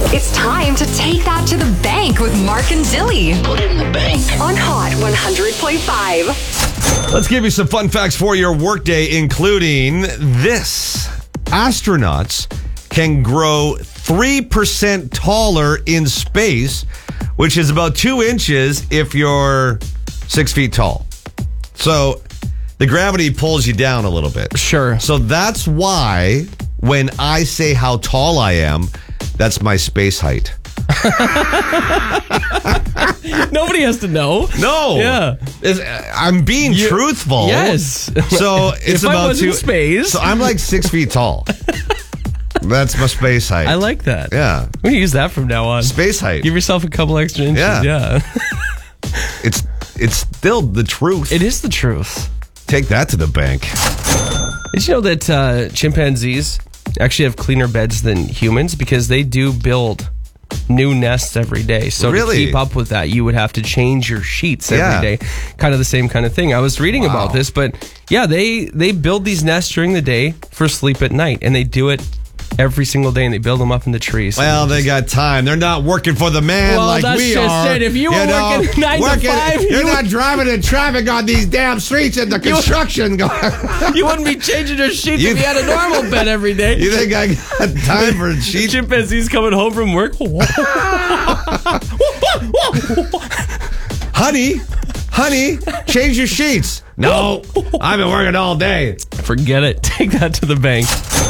It's time to take that to the bank with Mark and Dilly. Put it in the bank. On Hot 100.5. Let's give you some fun facts for your workday, including this. Astronauts can grow 3% taller in space, which is about 2 inches if you're 6 feet tall. So the gravity pulls you down a little bit. Sure. So that's why when I say how tall I am, that's my space height. Nobody has to know. No. Yeah. I'm being truthful. Yes. So it's if I about was in space. So I'm like 6 feet tall. That's my space height. I like that. Yeah. We can use that from now on. Space height. Give yourself a couple extra inches. Yeah. It's still the truth. It is the truth. Take that to the bank. Did you know that chimpanzees actually have cleaner beds than humans because they do build new nests every day? So Really? to keep up with that, you would have to change your sheets Yeah. every day. Kind of the same kind of thing. I was reading about this, but yeah, they build these nests during the day for sleep at night, and they do it every single day, and they build them up in the trees. Well, they got time. They're not working for the man Well, like that's we just are. it. If you were working 9 to 5, you're not driving in traffic on these damn streets and the construction going. you wouldn't be changing your sheets You- if you had a normal bed every day. You think I got time for sheets? Chimpanzees coming home from work. Honey, change your sheets. No, I've been working all day. Forget it. Take that to the bank.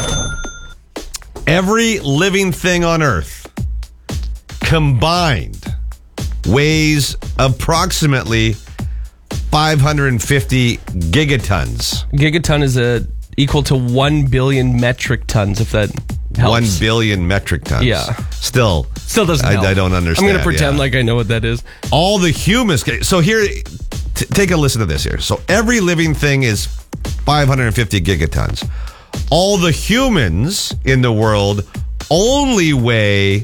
Every living thing on Earth combined weighs approximately 550 gigatons. Gigaton is equal to 1 billion metric tons, if that helps. 1 billion metric tons. Yeah. Still doesn't help. I don't understand. I'm going to pretend yeah. like I know what that is. All the humus. So here, take a listen to this here. So every living thing is 550 gigatons. All the humans in the world only weigh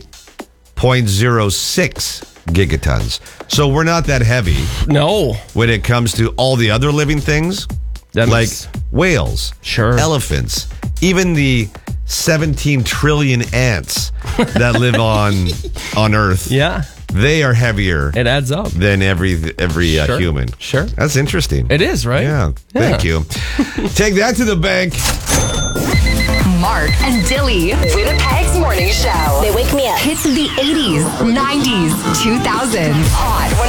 0.06 gigatons. So we're not that heavy No. when it comes to all the other living things, That like makes- whales, Sure. elephants, even the 17 trillion ants that live on Earth. Yeah. They are heavier It adds up. than every Sure. human. Sure. That's interesting. It is, right? Yeah. Thank you. Take that to the bank. Mark and Dilly. Winnipeg's morning show. They wake me up. Hits of the 80s, 90s, 2000s. Hot